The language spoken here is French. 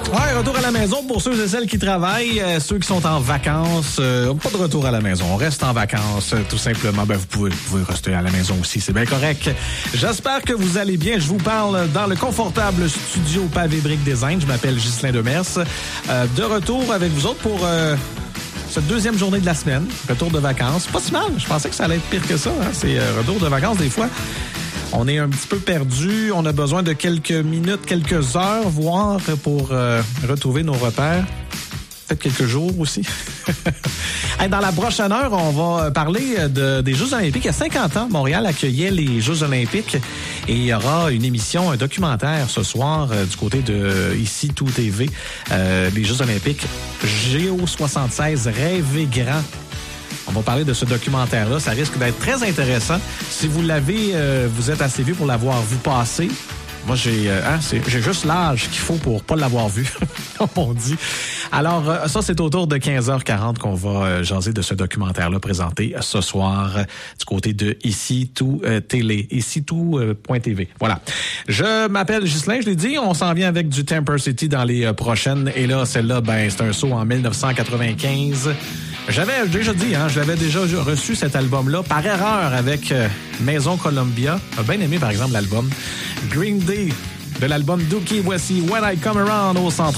Ouais, retour à la maison pour ceux et celles qui travaillent, ceux qui sont en vacances. Pas de retour à la maison, on reste en vacances, tout simplement. Ben, vous pouvez rester à la maison aussi, c'est bien correct. J'espère que vous allez bien. Je vous parle dans le confortable studio Pavé Brick Design. Je m'appelle Ghislain Demers. De retour avec vous autres pour cette deuxième journée de la semaine. Retour de vacances. Pas si mal, je pensais que ça allait être pire que ça. Hein? C'est retour de vacances des fois. On est un petit peu perdu. On a besoin de quelques minutes, quelques heures, voire pour retrouver nos repères. Peut-être quelques jours aussi. Dans la prochaine heure, on va parler des Jeux olympiques. Il y a 50 ans, Montréal accueillait les Jeux olympiques et il y aura une émission, un documentaire ce soir du côté de Ici Tout TV. Les Jeux olympiques Géo 76, Rêver grand. On va parler de ce documentaire-là. Ça risque d'être très intéressant. Si vous l'avez, vous êtes assez vieux pour l'avoir vu passer. Moi, j'ai juste l'âge qu'il faut pour pas l'avoir vu, comme on dit. Alors, ça, c'est autour de 15h40 qu'on va jaser de ce documentaire-là présenté ce soir du côté de Ici Tout Télé, Ici Tout.tv. Voilà. Je m'appelle Ghislain, je l'ai dit, on s'en vient avec du Temper City dans les prochaines. Et là, celle-là, c'est un saut en 1995. J'avais déjà dit, je l'avais déjà reçu cet album-là par erreur avec Maison Columbia. J'ai bien aimé, par exemple, l'album Green Day de l'album Dookie. Voici When I Come Around au 103.